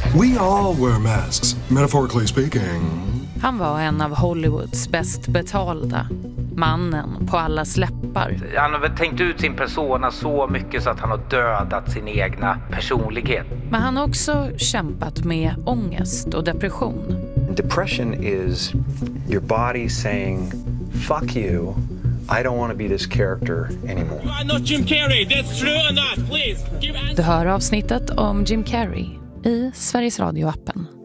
We all wear masks, metaphorically speaking. Han var en av Hollywoods bäst betalda. Mannen på allas läppar. Han har väl tänkt ut sin persona så mycket så att han har dödat sin egna personlighet. Men han har också kämpat med ångest och depression. Depression is your body saying, fuck you, I don't want to be this character anymore. You are not Jim Carrey, that's true or not? Please, give answer. Du hör avsnittet om Jim Carrey i Sveriges Radio-appen.